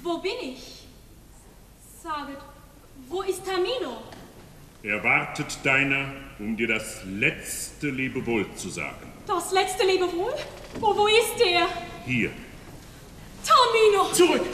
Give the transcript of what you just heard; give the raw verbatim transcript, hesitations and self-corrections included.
Wo bin ich? Saget, wo ist Tamino? Er wartet deiner, um dir das letzte Lebewohl zu sagen. Das letzte Lebewohl? Wo, wo ist er? Hier. Tamino! Zurück!